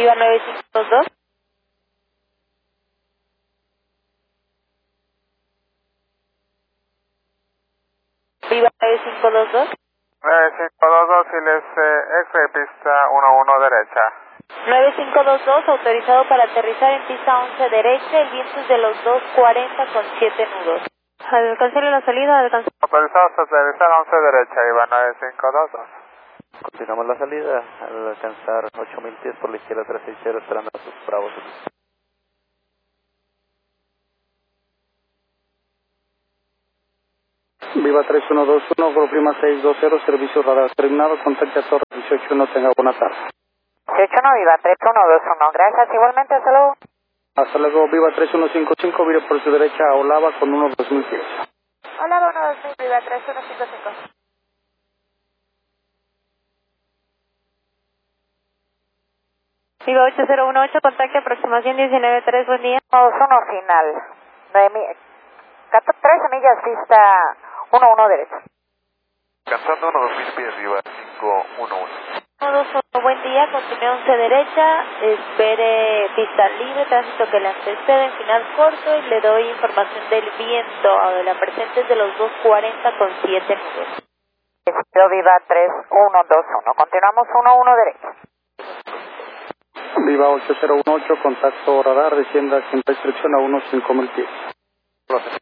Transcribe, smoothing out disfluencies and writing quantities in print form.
Viva 9522. Viva 9522. 9522, Siles X-ray, pista 11 derecha. 9522, autorizado para aterrizar en pista 11 derecha, el viento es de los 240 con 7 nudos. Alcancele la salida, alcanzó. Autorizado hasta aterrizar 11 derecha, Viva 9522. Continuamos la salida al alcanzar 8000 pies por la izquierda 360, esperando a sus bravos. Viva 3121, Gol Prima 620, servicio radar terminado, contacte a Torre 181, tenga buena tarde. 181, Viva 3121, gracias, igualmente, hasta luego. Hasta luego, Viva 3155, vire por su derecha a Olava con unos 2000 pies. Olava 12000, Viva 3155. Viva 8018, contacte aproximación 193, buen día. Uno final, 13 millas, pista 11 derecha. Alcanzando 2000 pies, Viva 511. 121, buen día, continúe 11 derecha, espere pista libre, tránsito que le antecede en final corto y le doy información del viento, de la presente es de los 240 con 7 nudos. Viva 3121, continuamos 11 derecha. Viva 8018, contacto radar, descienda sin restricción a unos 5000 pies.